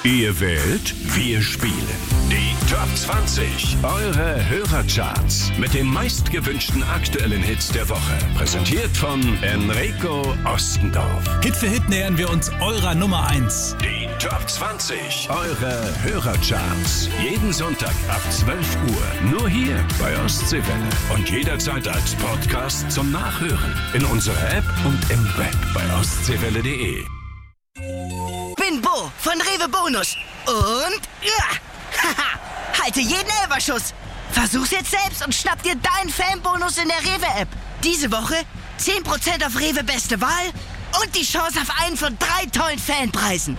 Ihr wählt, wir spielen. Die Top 20, eure Hörercharts mit den meistgewünschten aktuellen Hits der Woche. Präsentiert von Enrico Ostendorf. Hit für Hit nähern wir uns eurer Nummer 1. Die Top 20, eure Hörercharts. Jeden Sonntag ab 12 Uhr. Nur hier bei Ostseewelle. Und jederzeit als Podcast zum Nachhören. In unserer App und im Web bei ostseewelle.de. Bin Bo von Rewe Bonus. Und ja, halte jeden Elferschuss. Versuch's jetzt selbst und schnapp dir deinen Fanbonus in der Rewe-App. Diese Woche 10% auf Rewe Beste Wahl und die Chance auf einen von 3 tollen Fanpreisen.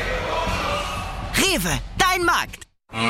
Rewe, dein Markt.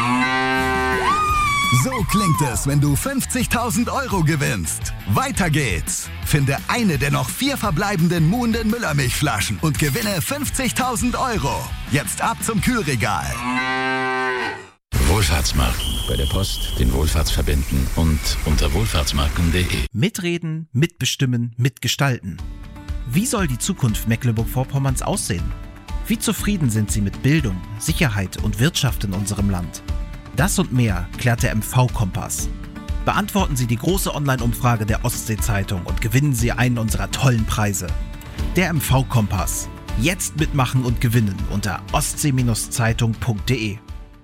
So klingt es, wenn du 50.000 Euro gewinnst. Weiter geht's. Finde eine der noch 4 verbleibenden Muhnden Müllermilchflaschen und gewinne 50.000 Euro. Jetzt ab zum Kühlregal. Wohlfahrtsmarken. Bei der Post, den Wohlfahrtsverbänden und unter wohlfahrtsmarken.de. Mitreden, mitbestimmen, mitgestalten. Wie soll die Zukunft Mecklenburg-Vorpommerns aussehen? Wie zufrieden sind Sie mit Bildung, Sicherheit und Wirtschaft in unserem Land? Das und mehr klärt der MV-Kompass. Beantworten Sie die große Online-Umfrage der Ostsee-Zeitung und gewinnen Sie einen unserer tollen Preise. Der MV-Kompass. Jetzt mitmachen und gewinnen unter ostsee-zeitung.de.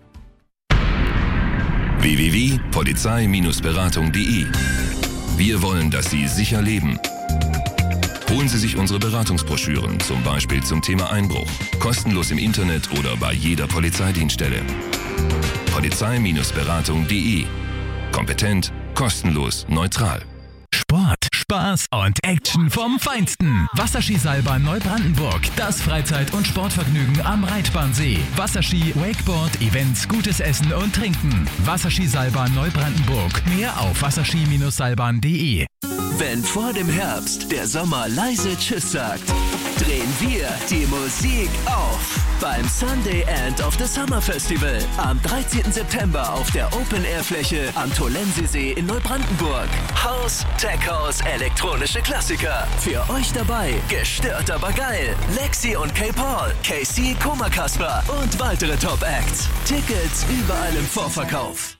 www.polizei-beratung.de. Wir wollen, dass Sie sicher leben. Holen Sie sich unsere Beratungsbroschüren, zum Beispiel zum Thema Einbruch. Kostenlos im Internet oder bei jeder Polizeidienststelle. Polizei-beratung.de. Kompetent, kostenlos, neutral. Sport, Spaß und Action vom Feinsten. Wasserskiseilbahn Neubrandenburg. Das Freizeit- und Sportvergnügen am Reitbahnsee. Wasserski, Wakeboard, Events, gutes Essen und Trinken. Wasserskiseilbahn Neubrandenburg. Mehr auf wasserski-seilbahn.de. Wenn vor dem Herbst der Sommer leise Tschüss sagt, drehen wir die Musik auf. Beim Sunday End of the Summer Festival am 13. September auf der Open-Air-Fläche am Tolensisee in Neubrandenburg. House, Tech House, elektronische Klassiker. Für euch dabei, gestört aber geil. Lexi und K-Paul, KC, Koma Kasper und weitere Top-Acts. Tickets überall im Vorverkauf.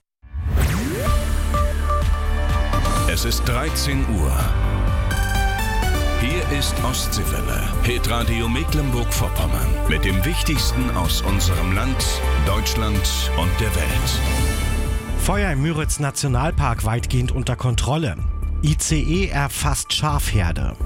Es ist 13 Uhr. Hier ist Ostseewelle, Hitradio Mecklenburg-Vorpommern. Mit dem Wichtigsten aus unserem Land, Deutschland und der Welt. Feuer im Müritz-Nationalpark weitgehend unter Kontrolle. ICE erfasst Schafherde.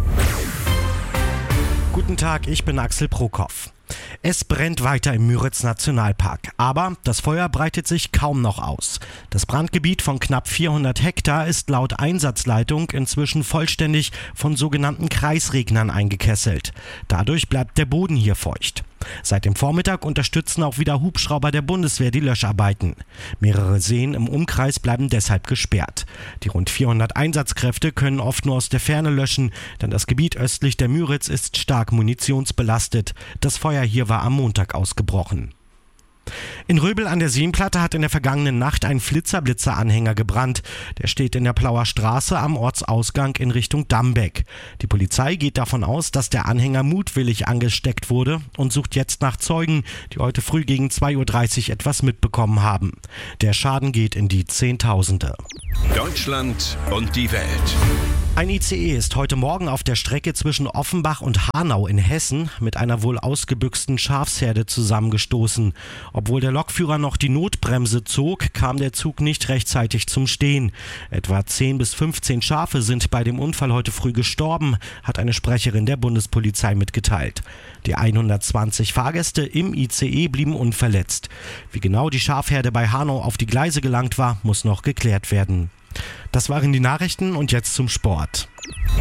Guten Tag, ich bin Axel Prokop. Es brennt weiter im Müritz-Nationalpark, aber das Feuer breitet sich kaum noch aus. Das Brandgebiet von knapp 400 Hektar ist laut Einsatzleitung inzwischen vollständig von sogenannten Kreisregnern eingekesselt. Dadurch bleibt der Boden hier feucht. Seit dem Vormittag unterstützen auch wieder Hubschrauber der Bundeswehr die Löscharbeiten. Mehrere Seen im Umkreis bleiben deshalb gesperrt. Die rund 400 Einsatzkräfte können oft nur aus der Ferne löschen, denn das Gebiet östlich der Müritz ist stark munitionsbelastet. Das Feuer hier war am Montag ausgebrochen. In Röbel an der Seenplatte hat in der vergangenen Nacht ein Flitzer-Blitzer-Anhänger gebrannt. Der steht in der Plauer Straße am Ortsausgang in Richtung Dambeck. Die Polizei geht davon aus, dass der Anhänger mutwillig angesteckt wurde und sucht jetzt nach Zeugen, die heute früh gegen 2.30 Uhr etwas mitbekommen haben. Der Schaden geht in die Zehntausende. Deutschland und die Welt. Ein ICE ist heute Morgen auf der Strecke zwischen Offenbach und Hanau in Hessen mit einer wohl ausgebüxten Schafsherde zusammengestoßen. Obwohl der Lokführer noch die Notbremse zog, kam der Zug nicht rechtzeitig zum Stehen. Etwa 10 bis 15 Schafe sind bei dem Unfall heute früh gestorben, hat eine Sprecherin der Bundespolizei mitgeteilt. Die 120 Fahrgäste im ICE blieben unverletzt. Wie genau die Schafherde bei Hanau auf die Gleise gelangt war, muss noch geklärt werden. Das waren die Nachrichten und jetzt zum Sport.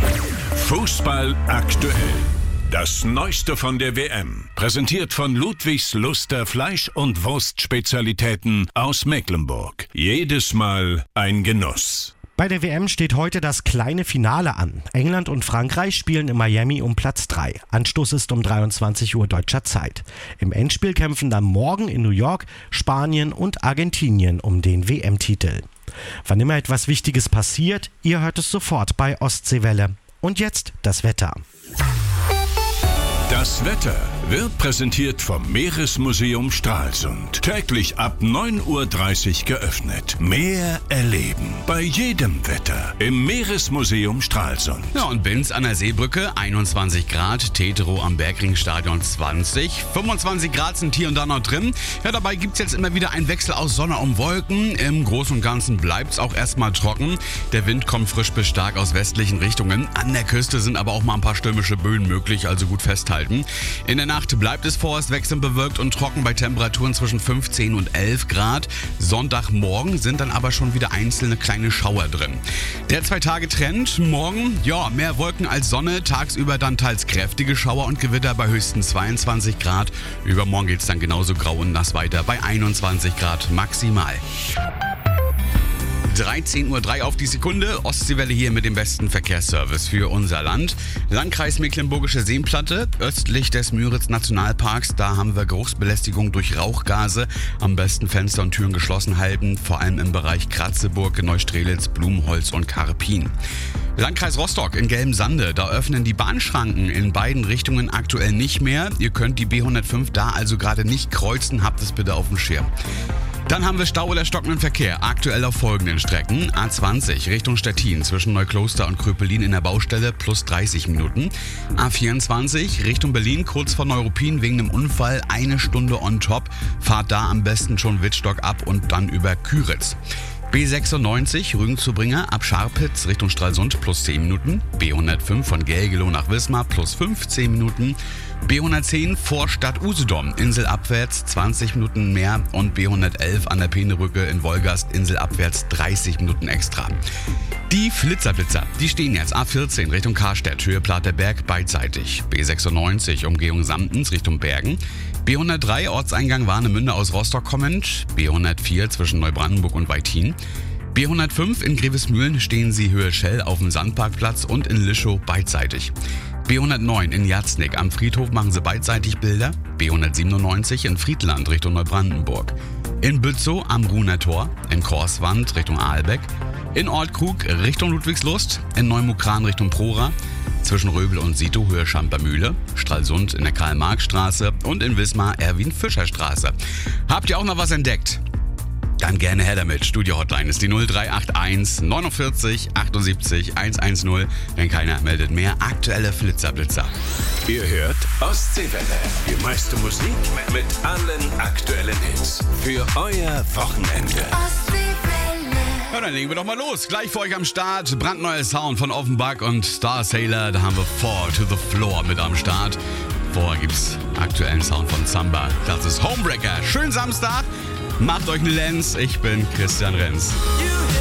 Fußball aktuell. Das Neueste von der WM. Präsentiert von Ludwigs Luster Fleisch- und Wurstspezialitäten aus Mecklenburg. Jedes Mal ein Genuss. Bei der WM steht heute das kleine Finale an. England und Frankreich spielen in Miami um Platz 3. Anstoß ist um 23 Uhr deutscher Zeit. Im Endspiel kämpfen dann morgen in New York Spanien und Argentinien um den WM-Titel. Wann immer etwas Wichtiges passiert, ihr hört es sofort bei Ostseewelle. Und jetzt das Wetter. Das Wetter wird präsentiert vom Meeresmuseum Stralsund. Täglich ab 9:30 Uhr geöffnet. Meer erleben. Bei jedem Wetter. Im Meeresmuseum Stralsund. Ja, und Binz an der Seebrücke 21 Grad, Tetero am Bergringstadion 20. 25 Grad sind hier und da noch drin. Ja, dabei gibt's jetzt immer wieder einen Wechsel aus Sonne und Wolken. Im Großen und Ganzen bleibt's auch erstmal trocken. Der Wind kommt frisch bis stark aus westlichen Richtungen. An der Küste sind aber auch mal ein paar stürmische Böen möglich, also gut festhalten. In der Nacht bleibt es vorerst wechselnd bewölkt und trocken bei Temperaturen zwischen 15 und 11 Grad. Sonntagmorgen sind dann aber schon wieder einzelne kleine Schauer drin. Der 2-Tage-Trend: morgen, ja, mehr Wolken als Sonne, tagsüber dann teils kräftige Schauer und Gewitter bei höchstens 22 Grad. Übermorgen geht es dann genauso grau und nass weiter bei 21 Grad maximal. 13:03 Uhr auf die Sekunde. Ostseewelle hier mit dem besten Verkehrsservice für unser Land. Landkreis Mecklenburgische Seenplatte, östlich des Müritz-Nationalparks. Da haben wir Geruchsbelästigung durch Rauchgase. Am besten Fenster und Türen geschlossen halten, vor allem im Bereich Kratzeburg, Neustrelitz, Blumenholz und Karpin. Landkreis Rostock in Gelbensande, da öffnen die Bahnschranken in beiden Richtungen aktuell nicht mehr. Ihr könnt die B105 da also gerade nicht kreuzen, habt es bitte auf dem Schirm. Dann haben wir Stau oder stockenden Verkehr, aktuell auf folgenden Strecken. A20 Richtung Stettin zwischen Neukloster und Kröpelin in der Baustelle plus 30 Minuten. A24 Richtung Berlin kurz vor Neuruppin wegen einem Unfall 1 Stunde on top. Fahrt da am besten schon Wittstock ab und dann über Küritz. B96 Rügen-Zubringer ab Scharpitz Richtung Stralsund plus 10 Minuten. B105 von Gelgelow nach Wismar plus 15 Minuten. B110 Vorstadt Usedom, inselabwärts 20 Minuten mehr und B111 an der Peenebrücke in Wolgast, inselabwärts 30 Minuten extra. Die Flitzerblitzer, die stehen jetzt A14 Richtung Karstedt, Höhe Platerberg beidseitig. B96 Umgehung Samtens Richtung Bergen. B103 Ortseingang Warnemünde aus Rostock kommend. B104 zwischen Neubrandenburg und Weithin. B105 in Grevesmühlen stehen sie Höhe Schell auf dem Sandparkplatz und in Lischow beidseitig. B109 in Jatznick am Friedhof machen sie beidseitig Bilder. B197 in Friedland Richtung Neubrandenburg. In Bützow am Ruhner Tor, in Korswand Richtung Aalbeck. In Ortkrug Richtung Ludwigslust, in Neumukran Richtung Prora. Zwischen Röbel und Sito Höhe Schampermühle, Stralsund in der Karl-Marx-Straße und in Wismar Erwin-Fischer-Straße. Habt ihr auch noch was entdeckt? Dann gerne her damit. Studio-Hotline ist die 0381 49 78 110. Wenn keiner meldet mehr, aktuelle Flitzerblitzer. Ihr hört Ostseewelle. Die meiste Musik mit allen aktuellen Hits. Für euer Wochenende. Ja, dann legen wir doch mal los. Gleich für euch am Start. Brandneuer Sound von Offenbach und Star Sailor. Da haben wir Fall to the Floor mit am Start. Vorher gibt's aktuellen Sound von Samba. Das ist Homebreaker. Schönen Samstag. Macht euch eine Lenz. Ich bin Christian Renz.